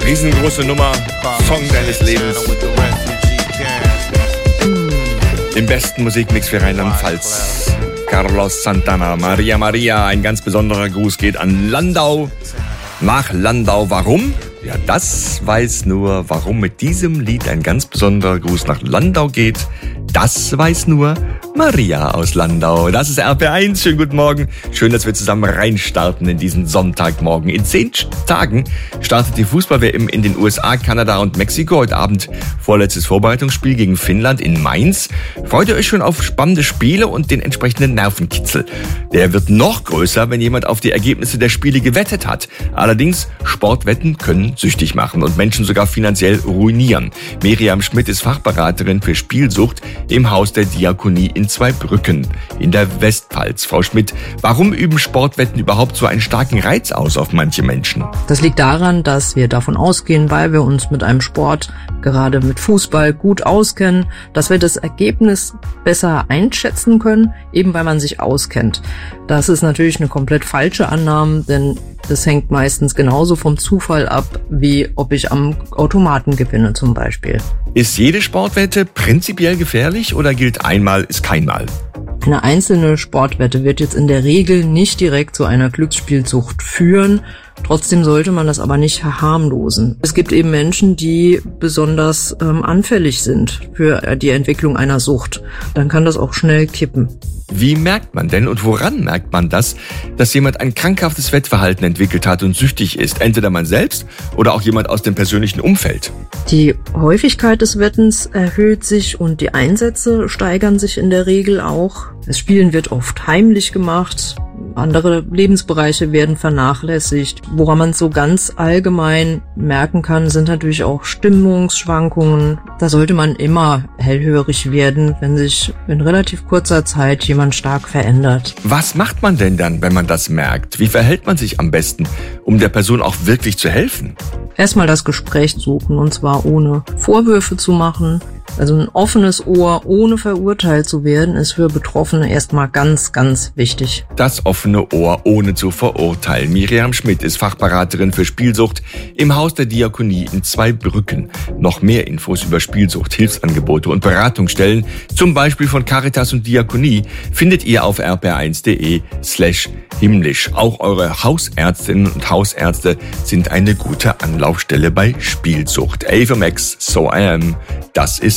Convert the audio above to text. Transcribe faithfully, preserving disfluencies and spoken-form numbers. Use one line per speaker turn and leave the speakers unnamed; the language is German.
Riesengroße Nummer, Song deines Lebens. Im besten Musikmix für Rheinland-Pfalz. Carlos Santana, Maria Maria. Ein ganz besonderer Gruß geht an Landau. Nach Landau. Warum? Ja, das weiß nur, warum mit diesem Lied ein ganz besonderer Gruß nach Landau geht. Das weiß nur Maria aus Landau. Das ist R P eins. Schönen guten Morgen. Schön, dass wir zusammen reinstarten in diesen Sonntagmorgen. In zehn Tagen startet die Fußball-W M in den U S A, Kanada und Mexiko. Heute Abend vorletztes Vorbereitungsspiel gegen Finnland in Mainz. Freut ihr euch schon auf spannende Spiele und den entsprechenden Nervenkitzel? Der wird noch größer, wenn jemand auf die Ergebnisse der Spiele gewettet hat. Allerdings, Sportwetten können süchtig machen und Menschen sogar finanziell ruinieren. Miriam Schmidt ist Fachberaterin für Spielsucht im Haus der Diakonie in Zweibrücken in der Westpfalz. Frau Schmidt, warum üben Sportwetten überhaupt so einen starken Reiz aus auf manche Menschen?
Das liegt daran, dass wir davon ausgehen, weil wir uns mit einem Sport, gerade mit Fußball, gut auskennen, dass wir das Ergebnis besser einschätzen können, eben weil man sich auskennt. Das ist natürlich eine komplett falsche Annahme, denn das hängt meistens genauso vom Zufall ab, wie ob ich am Automaten gewinne zum Beispiel.
Ist jede Sportwette prinzipiell gefährlich oder gilt einmal ist keinmal?
Eine einzelne Sportwette wird jetzt in der Regel nicht direkt zu einer Glücksspielsucht führen. Trotzdem sollte man das aber nicht verharmlosen. Es gibt eben Menschen, die besonders ähm, anfällig sind für die Entwicklung einer Sucht. Dann kann das auch schnell kippen.
Wie merkt man denn und woran merkt man das, dass jemand ein krankhaftes Wettverhalten entwickelt hat und süchtig ist? Entweder man selbst oder auch jemand aus dem persönlichen Umfeld.
Die Häufigkeit des Wettens erhöht sich und die Einsätze steigern sich in der Regel auch. Das Spielen wird oft heimlich gemacht. Andere Lebensbereiche werden vernachlässigt. Woran man so ganz allgemein merken kann, sind natürlich auch Stimmungsschwankungen. Da sollte man immer hellhörig werden, wenn sich in relativ kurzer Zeit jemand stark verändert.
Was macht man denn dann, wenn man das merkt? Wie verhält man sich am besten, um der Person auch wirklich zu helfen?
Erstmal das Gespräch suchen, und zwar ohne Vorwürfe zu machen. Also ein offenes Ohr, ohne verurteilt zu werden, ist für Betroffene erstmal ganz, ganz wichtig.
Das offene Ohr, ohne zu verurteilen. Miriam Schmidt ist Fachberaterin für Spielsucht im Haus der Diakonie in Zweibrücken. Noch mehr Infos über Spielsucht, Hilfsangebote und Beratungsstellen, zum Beispiel von Caritas und Diakonie, findet ihr auf r p eins punkt d e slash himmlisch. Auch eure Hausärztinnen und Hausärzte sind eine gute Anlaufstelle bei Spielsucht. Ava Max, So I Am, das ist